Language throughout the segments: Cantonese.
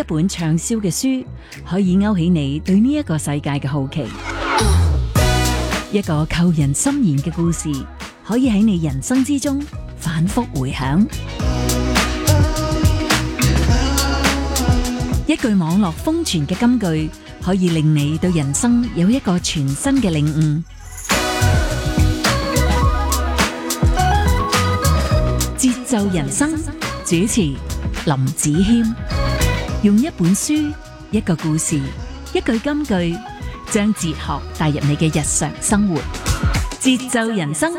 本暢銷嘅書，可以勾起你對呢一個世界嘅好奇；一個扣人心弦嘅故事，可以喺你人生之中反覆回響；一句網絡瘋傳嘅金句，可以令你對人生有一個全新嘅領悟。節奏人生，主持林子謙，用一本書、一個故事、一句金句，將哲學帶入你嘅日常生活。節奏人生，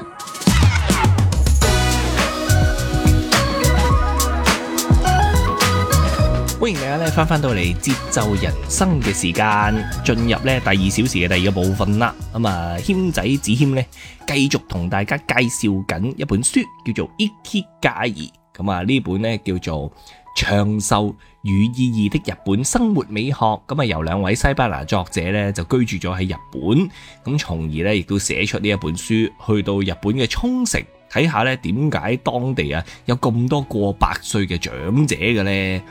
歡迎大家翻到嚟節奏人生嘅時間，進入第二小時嘅第二個部分啦。謙仔子謙呢，繼續同大家介紹緊一本書，叫做 Ikigai。呢本呢叫做長壽與意義的日本生活美學。由兩位西班牙作者呢就居住咗喺日本，從而呢亦都寫出呢一本書，去到日本嘅沖繩睇下呢點解當地有咁多過百歲嘅長者嘅呢？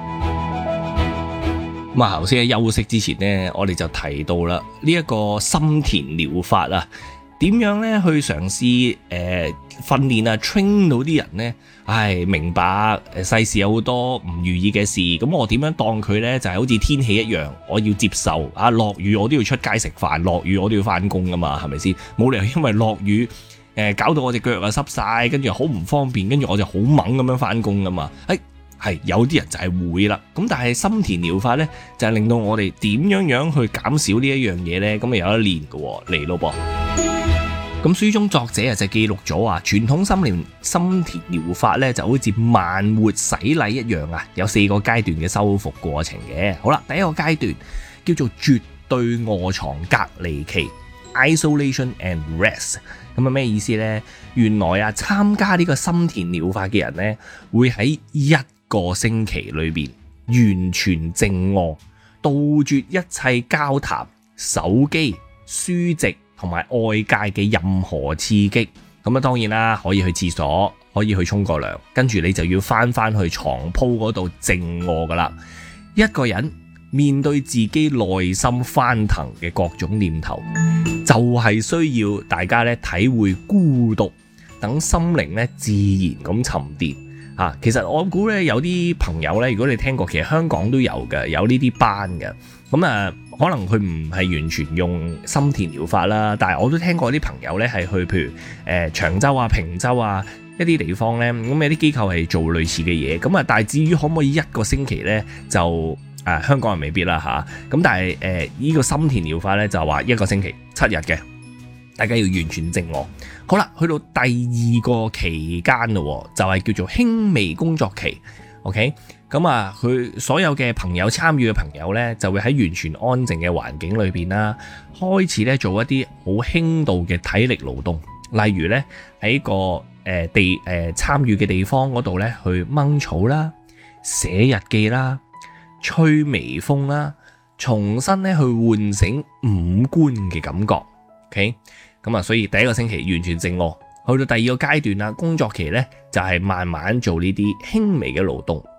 頭先喺休息之前呢，我哋就提到啦，呢一個心田療法點樣呢去嘗試訓練train 到啲人呢？明白世事有好多唔如意嘅事，咁我點樣當佢呢？就係好似天氣一樣，我要接受落雨我都要出街食飯，落雨我都要翻工噶嘛，係咪先？冇理由因為落雨搞到我隻腳濕晒，跟住好唔方便，跟住我就好猛咁樣翻工噶嘛。係有啲人就係會啦，咁但係心田療法呢，就係令到我哋點樣去減少呢一樣嘢呢？咁有得練嘅嚟咯噃。咁書中作者就記錄咗傳統心田療法呢，就好似慢活洗禮一樣有4個階段嘅修復過程嘅。好啦，第一個階段叫做絕對臥床隔離期 （isolation and rest）。咩意思呢？原來參加呢個心田療法嘅人呢，會喺1個星期裏邊完全靜臥，杜絕一切交談、手機、書籍同埋外界嘅任何刺激。當然啦，可以去廁所，可以去沖個涼，跟住你就要翻去床鋪嗰度靜臥噶啦。一個人面對自己內心翻騰嘅各種念頭，就係需要大家咧體會孤獨，等心靈咧自然咁沉澱。其實我估咧有啲朋友咧，如果你聽過，其實香港都有嘅，有呢啲班嘅。可能佢唔係完全用心田療法啦，但係我都聽過啲朋友咧係去譬如長洲平洲一啲地方咧，咁有啲機構係做類似嘅嘢。但係至於可唔可以1個星期咧，就香港人未必啦咁但係呢個心田療法咧就話1個星期7日嘅，大家要完全靜臥。好啦，去到第2個期間咯，就係叫做輕微工作期。OK， 佢所有嘅朋友參與嘅朋友呢，就會喺完全安靜嘅環境裏邊啦，開始咧做一啲好輕度嘅體力勞動，例如呢，喺個參與嘅地方嗰度呢，去掹草啦、寫日記啦、吹微風啦，重新咧去喚醒五官嘅感覺。OK。所以第1個星期完全靜臥，去到第2個階段啦，工作期呢就係慢慢做呢啲輕微嘅勞動，